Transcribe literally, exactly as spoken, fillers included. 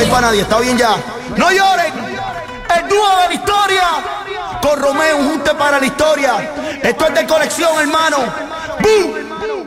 para nadie, está bien ya. No lloren, el dúo de la historia. Con Romeo, un junte para la historia. Esto es de colección, hermano. ¡Bum!